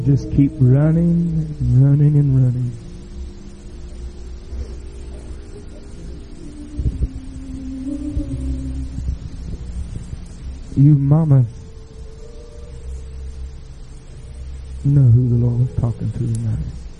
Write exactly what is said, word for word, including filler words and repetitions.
Just keep running and running and running. You mamas know who the Lord was talking to tonight.